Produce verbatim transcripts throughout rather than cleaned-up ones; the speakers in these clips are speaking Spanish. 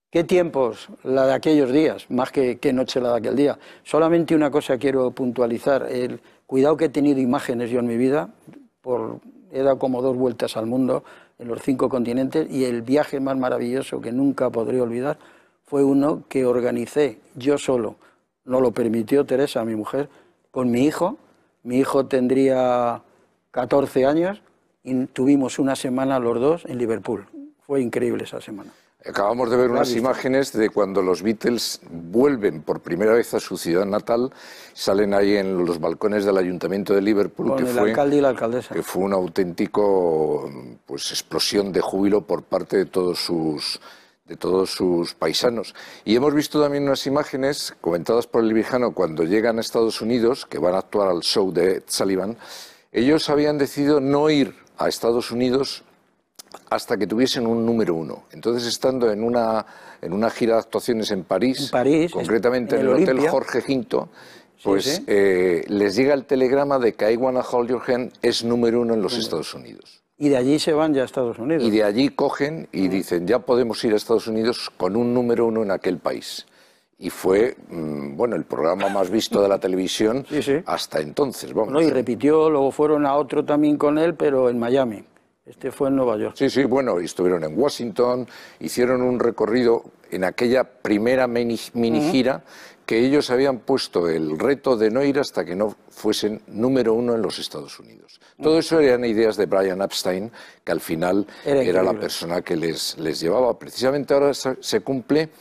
Qué tiempos la de aquellos días, más que qué noche la de aquel día. Solamente una cosa quiero puntualizar, el cuidado que he tenido imágenes yo en mi vida, por, he dado como dos vueltas al mundo en los cinco continentes y el viaje más maravilloso que nunca podré olvidar fue uno que organicé yo solo, no lo permitió Teresa, mi mujer, con mi hijo. Mi hijo tendría catorce años y tuvimos una semana los dos en Liverpool. Fue increíble esa semana. Acabamos de ver unas imágenes de cuando los Beatles vuelven por primera vez a su ciudad natal, salen ahí en los balcones del Ayuntamiento de Liverpool, con que el fue, alcalde y la alcaldesa. que fue un auténtico pues explosión de júbilo por parte de todos sus de todos sus paisanos. Y hemos visto también unas imágenes comentadas por el Vijano cuando llegan a Estados Unidos, que van a actuar al show de Ed Sullivan. Ellos habían decidido no ir a Estados Unidos hasta que tuviesen un número uno. Entonces, estando en una, en una gira de actuaciones en París, en París concretamente en el, en el Hotel Olimpia. Jorge quinto, pues sí, sí. Eh, les llega el telegrama de que I Wanna Hold Your Hand es número uno en los sí. Estados Unidos. Y de allí se van ya a Estados Unidos. Y de allí cogen y uh-huh. dicen, ya podemos ir a Estados Unidos con un número uno en aquel país. Y fue, mmm, bueno, el programa más visto de la televisión sí, sí. hasta entonces. Vamos. No, y repitió, luego fueron a otro también con él, pero en Miami. Este fue en Nueva York. Sí, sí, bueno, estuvieron en Washington, hicieron un recorrido en aquella primera mini, mini uh-huh. gira que ellos habían puesto el reto de no ir hasta que no fuesen número uno en los Estados Unidos. Uh-huh. Todo eso eran ideas de Brian Epstein, que al final era, era la persona que les, les llevaba. Precisamente ahora se cumple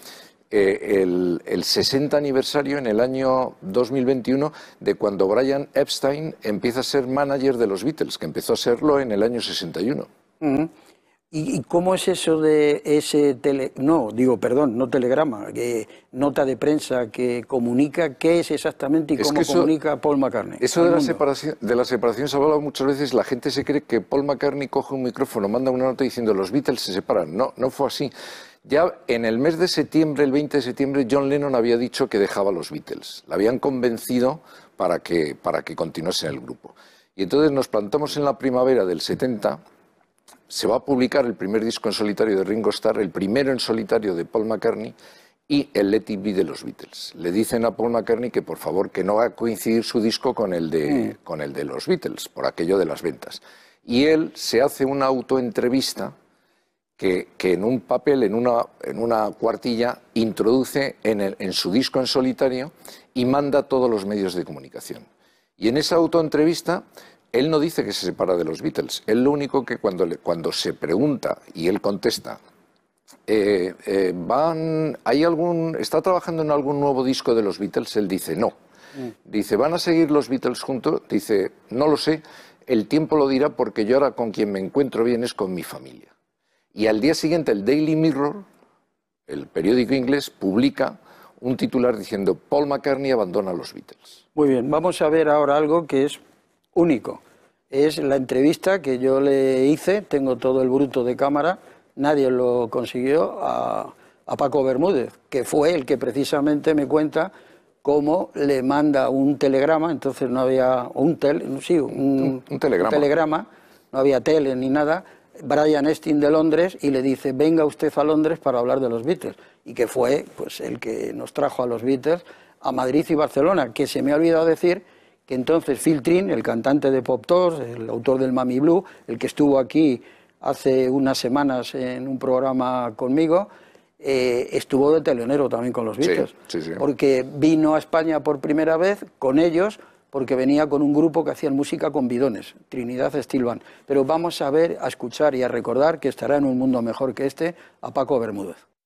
Eh, el, el sesenta aniversario en el año dos mil veintiuno de cuando Brian Epstein empieza a ser manager de los Beatles, que empezó a serlo en el año sesenta y uno. Uh-huh. ¿Y, ¿Y cómo es eso de ese tele, no, digo, perdón, no telegrama, que nota de prensa que comunica, qué es exactamente y es cómo eso, comunica Paul McCartney? Eso de la, separación, de la separación se ha hablado muchas veces, la gente se cree que Paul McCartney coge un micrófono, manda una nota diciendo los Beatles se separan. No, no fue así. Ya en el mes de septiembre, el veinte de septiembre, John Lennon había dicho que dejaba los Beatles. La habían convencido para que, para que continuase en el grupo. Y entonces nos plantamos en la primavera del setenta, se va a publicar el primer disco en solitario de Ringo Starr, el primero en solitario de Paul McCartney y el Let It Be de los Beatles. Le dicen a Paul McCartney que por favor que no va a coincidir su disco con el de, mm. con el de los Beatles, por aquello de las ventas. Y él se hace una autoentrevista Que, que en un papel, en una, en una cuartilla, introduce en, el, en su disco en solitario y manda a todos los medios de comunicación. Y en esa autoentrevista, él no dice que se separa de los Beatles. Él lo único que cuando, le, cuando se pregunta, y él contesta, eh, eh, van, ¿hay algún, ¿está trabajando en algún nuevo disco de los Beatles? Él dice, no. Mm. Dice, ¿van a seguir los Beatles juntos? Dice, no lo sé, el tiempo lo dirá porque yo ahora con quien me encuentro bien es con mi familia. Y al día siguiente el Daily Mirror, el periódico inglés, publica un titular diciendo Paul McCartney abandona a los Beatles. Muy bien, vamos a ver ahora algo que es único. Es la entrevista que yo le hice, tengo todo el bruto de cámara, nadie lo consiguió, a, a Paco Bermúdez, que fue el que precisamente me cuenta cómo le manda un telegrama, entonces no había un, tel, sí, un, un, un telegrama. un telegrama, no había tele ni nada, Brian Epstein de Londres, y le dice, venga usted a Londres para hablar de los Beatles, y que fue pues el que nos trajo a los Beatles a Madrid y Barcelona, que se me ha olvidado decir que entonces Phil Trin, el cantante de Pop Tours, el autor del Mami Blue, el que estuvo aquí hace unas semanas en un programa conmigo, eh, estuvo de telonero también con los Beatles, sí, sí, sí. porque vino a España por primera vez con ellos, porque venía con un grupo que hacían música con bidones, Trinidad Steel Band. Pero vamos a ver, a escuchar y a recordar que estará en un mundo mejor que este a Paco Bermúdez.